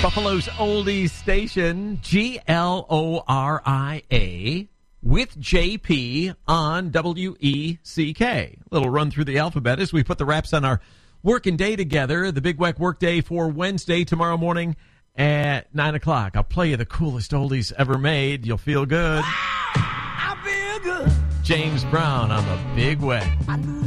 Buffalo's oldies station, GLORIA, with JP on WECK. Little run through the alphabet as we put the wraps on our working day together. The Big Weck work day for Wednesday, tomorrow morning at 9 o'clock. I'll play you the coolest oldies ever made. You'll feel good. I feel good. James Brown on the Big Weck.